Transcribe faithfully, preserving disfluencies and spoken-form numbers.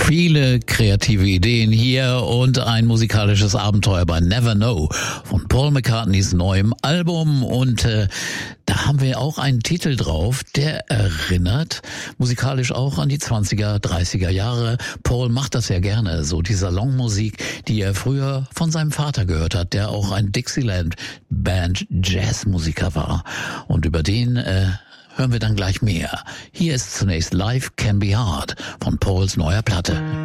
Viele kreative Ideen hier und ein musikalisches Abenteuer bei Never Know von Paul McCartneys neuem Album. Und äh, da haben wir auch einen Titel drauf, der erinnert musikalisch auch an die zwanziger, dreißiger Jahre. Paul macht das ja gerne, so die Salonmusik, die er früher von seinem Vater gehört hat, der auch ein Dixieland-Band-Jazzmusiker war. Und über den äh, hören wir dann gleich mehr. Hier ist zunächst Life Can Be Hard von Pauls neuer Platte.